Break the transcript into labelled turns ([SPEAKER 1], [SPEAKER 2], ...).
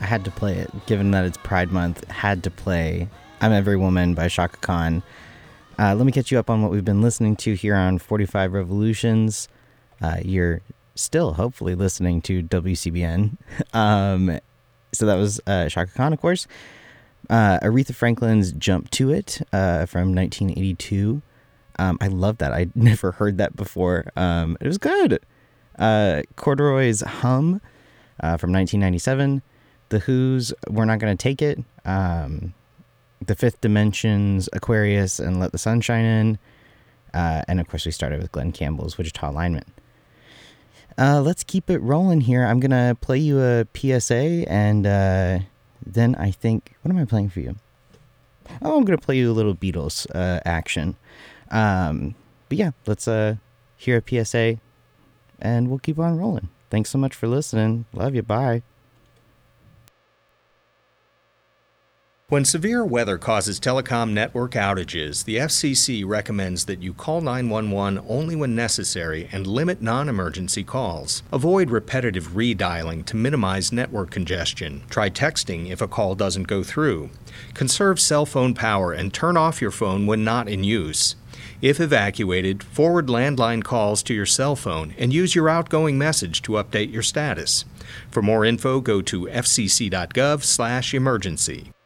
[SPEAKER 1] I had to play it, given that it's Pride Month. Had to play I'm Every Woman by Chaka Khan. Let me catch you up on what we've been listening to here on 45 Revolutions. You're still hopefully listening to WCBN. So that was Chaka Khan, of course. Aretha Franklin's Jump to It from 1982. I love that. I'd never heard that before. It was good. Corduroy's Hum from 1997. The Who's We're Not Gonna Take It. The Fifth Dimension's Aquarius and Let the Sun Shine In. And of course we started with Glenn Campbell's Wichita Alignment. Let's keep it rolling here. I'm going to play you a PSA and then I think, what am I playing for you? Oh, I'm going to play you a little Beatles action. But yeah, let's hear a PSA and we'll keep on rolling. Thanks so much for listening. Love you. Bye.
[SPEAKER 2] When severe weather causes telecom network outages, the FCC recommends that you call 911 only when necessary and limit non-emergency calls. Avoid repetitive redialing to minimize network congestion. Try texting if a call doesn't go through. Conserve cell phone power and turn off your phone when not in use. If evacuated, forward landline calls to your cell phone and use your outgoing message to update your status. For more info, go to fcc.gov/emergency.